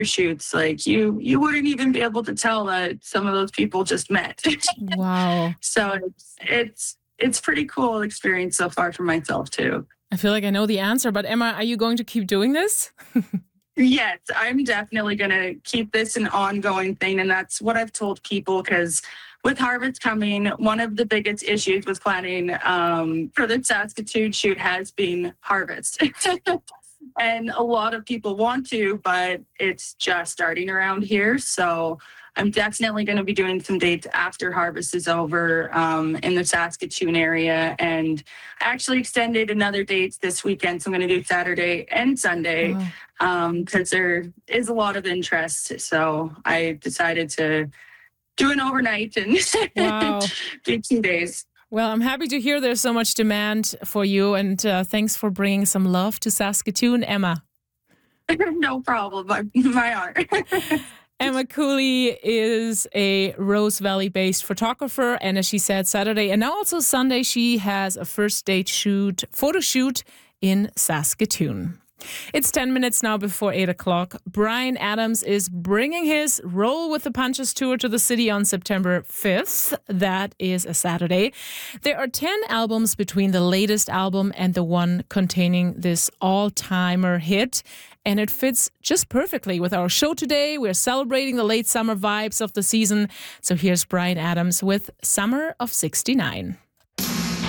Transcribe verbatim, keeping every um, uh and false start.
shoots, like you you wouldn't even be able to tell that some of those people just met. Wow. So it's it's it's pretty cool experience so far for myself too. I feel like I know the answer, but Emma, are you going to keep doing this? Yes, I'm definitely going to keep this an ongoing thing. And that's what I've told people, because with harvest coming, one of the biggest issues with planning um, for the Saskatoon shoot has been harvest. And a lot of people want to, but it's just starting around here. So I'm definitely going to be doing some dates after harvest is over um, in the Saskatoon area. And I actually extended another dates this weekend. So I'm going to do Saturday and Sunday because um, there is a lot of interest. So I decided to do an overnight and wow. do two days. Well, I'm happy to hear there's so much demand for you, and uh, thanks for bringing some love to Saskatoon, Emma. No problem. My, my art. Emma Cooley is a Rose Valley-based photographer, and as she said, Saturday and now also Sunday, she has a first date shoot, photo shoot in Saskatoon. It's ten minutes now before eight o'clock. Bryan Adams is bringing his Roll with the Punches tour to the city on September fifth. That is a Saturday. There are ten albums between the latest album and the one containing this all-timer hit, and it fits just perfectly with our show today. We're celebrating the late summer vibes of the season. So here's Bryan Adams with Summer of sixty-nine.